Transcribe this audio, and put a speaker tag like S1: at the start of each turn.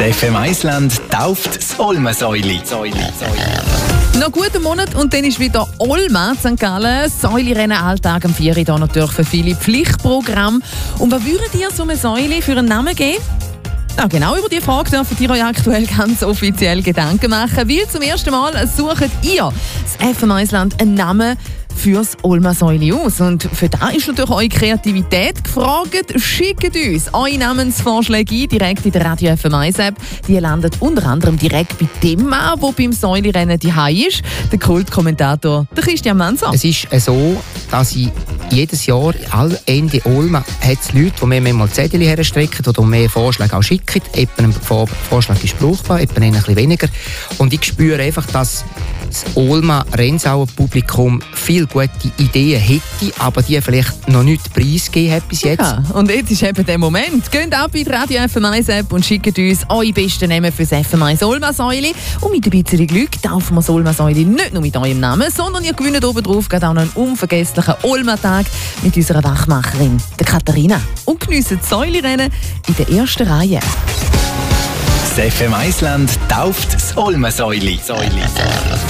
S1: Das FM Island tauft das Olmasäuli.
S2: Noch guten Monat und dann ist wieder Olma St. Gallen. Säulerennen Alltag am 4. Hier natürlich für viele Pflichtprogramme. Und was würdet ihr so eine Säule für einen Namen geben? Ja, genau über diese Frage dürft ihr euch aktuell ganz offiziell Gedanken machen, weil zum ersten Mal sucht ihr, das FM Island, einen Namen fürs Olmasäuli aus. Und für das ist natürlich eure Kreativität gefragt. Schickt uns eure Namensvorschläge ein, direkt in der Radio FM App. Die landet unter anderem direkt bei dem Mann, der beim Säulerennen daheim ist, der Kultkommentator, der Christian Manser.
S3: Es ist so, dass ich jedes Jahr, Ende Olma, hat es Leute, die mir mal Zettel herstrecken oder mehr Vorschläge auch schicken. Ein Vorschlag ist brauchbar, ein bisschen weniger. Und ich spüre einfach, dass das Olma-Rensauer Publikum viele gute Ideen hätte, aber die vielleicht noch nicht preisgegeben hat bis jetzt.
S2: Ja, und jetzt ist eben der Moment. Geht ab in die Radio FM1 App und schickt uns eure besten Namen für das FM1 Olmasäuli. Und mit ein bisschen Glück taufen wir das Olmasäuli nicht nur mit eurem Namen, sondern ihr gewinnt oben drauf auch noch einen unvergesslichen Olma-Tag mit unserer Wachmacherin, der Katharina. Und geniessen das Säulerennen in der ersten Reihe.
S1: Das FM Island tauft das Olmasäuli.